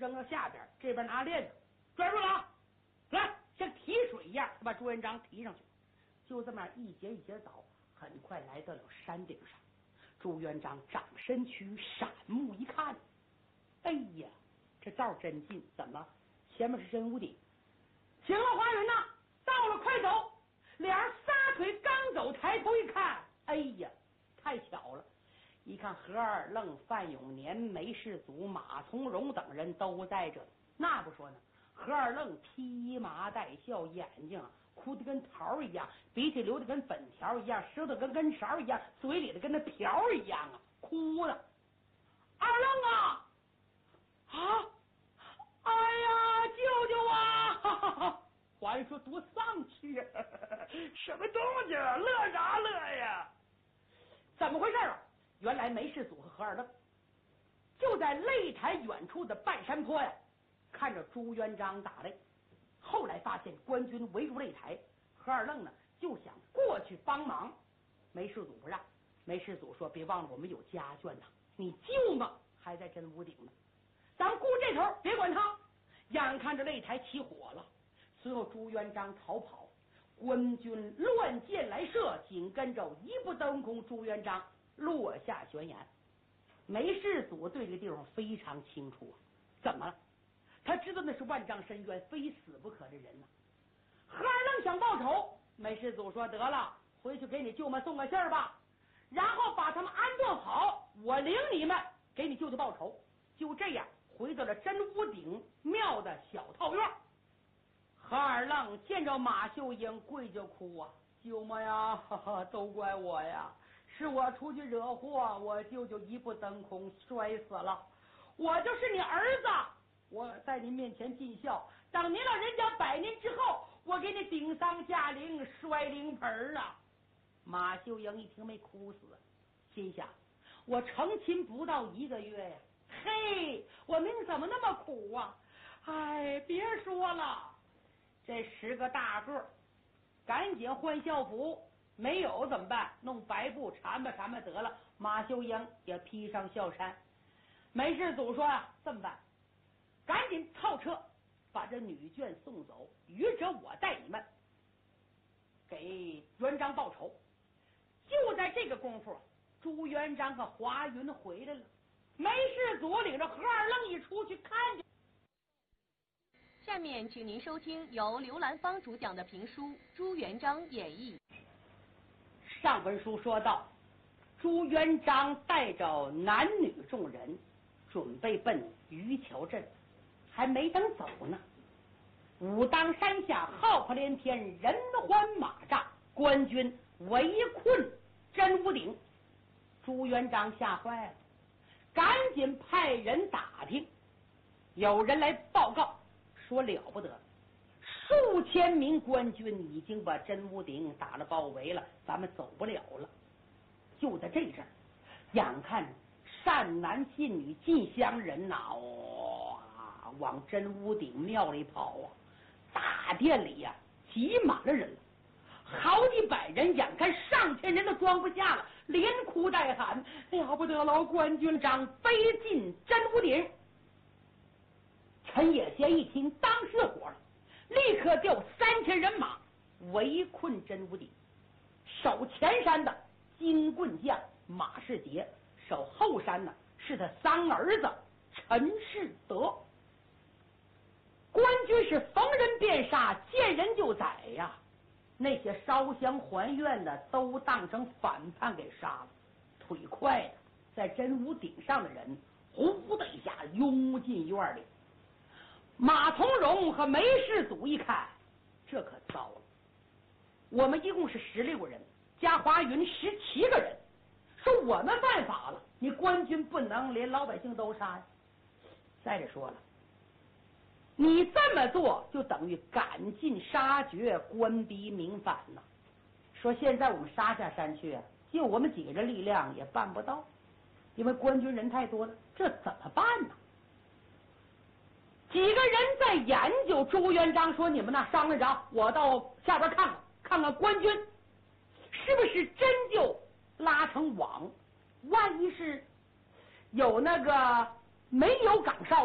扔到下边，这边拿链子拽住了啊，来像提水一样把朱元璋提上去。就这么样一节一节走，很快来到了山顶上。朱元璋长身躯，闪目一看，哎呀，这道真近，怎么前面是真屋顶？行了，华人呐，到了，快走！俩人撒腿刚走，抬头一看，哎呀，太巧了！一看何二愣、范永年、梅世祖、马从容等人都在这里。那不说呢，何二愣披麻戴孝，眼睛哭得跟桃一样，鼻涕流得跟粉条一样，舌头跟根勺一样，嘴里的跟那瓢一样啊，哭的。二愣啊！啊！哎呀，救救啊！哈哈哈！华人说多丧气啊！什么动静？乐啥乐呀？怎么回事啊？原来梅世祖和何二愣就在擂台远处的半山坡呀，看着朱元璋打擂。后来发现官军围住擂台，何二愣呢就想过去帮忙，梅世祖不让。梅世祖说：“别忘了我们有家眷呐，你舅妈还在真屋顶呢，咱们顾这头，别管他。”眼看着擂台起火了，随后朱元璋逃跑，官军乱箭来射，紧跟着一步登空，朱元璋落下悬崖。梅世祖对这个地方非常清楚啊，怎么了？他知道那是万丈深渊，非死不可的人呐。何二愣想报仇，梅世祖说：“得了，回去给你舅妈送个信儿吧，然后把他们安顿好，我领你们给你舅舅报仇。”就这样回到了真屋顶庙的小套院。何二愣见着马秀英跪着哭啊：“舅妈呀，哈哈，都怪我呀，是我出去惹祸，我舅舅一步登空摔死了，我就是你儿子，我在您面前尽孝，等您老人家100年之后，我给你顶丧驾灵，摔灵盆啊！”马秀英一听没哭死，心想：我成亲不到1个月呀，嘿，我命怎么那么苦啊！哎，别说了，这10个大个赶紧换校服，没有怎么办？弄白布缠吧缠吧得了。马秀英也披上校衫。梅世祖说啊，这么办，赶紧操车把这女眷送走，余者我带你们给元璋报仇。就在这个功夫，朱元璋和华云回来了。梅世祖领着何二愣一出去看见。 下面请您收听由刘兰芳主讲的评书《朱元璋演义》。 上文书说到，朱元璋带着男女众人准备奔渔桥镇，还没等走呢，武当山下号炮连天，人欢马炸，官军围困真屋顶。朱元璋吓坏了，赶紧派人打听。有人来报告说了不得，数千名官军已经把真屋顶打了包围了，咱们走不了了。就在这阵儿，眼看善男信女进乡人呐，往真屋顶庙里跑啊，大殿里呀挤满了人了，好几百人，眼看上千人都装不下了，连哭带喊：了不得了，官军长飞进真屋顶。陈也贤一听当时火了，立刻调3000人马围困真屋顶。守前山的金棍将马世杰，守后山呢是他三儿子陈世德。官军是逢人便杀，见人就宰呀。那些烧香还愿的都当成反叛给杀了。腿快的在真屋顶上的人呼的一下拥进院里。马从容和梅世祖一看，这可糟了，我们一共是16个人，加华云17个人，说我们犯法了，你官军不能连老百姓都杀呀。再者说了，你这么做就等于赶尽杀绝，官逼民反呐。说现在我们杀下山去啊，就我们几个人力量也办不到，因为官军人太多了，这怎么办呢？几个人在研究。朱元璋说：“你们那商量着，我到下边看看官军是不是真就拉成网，万一是有那个没有岗哨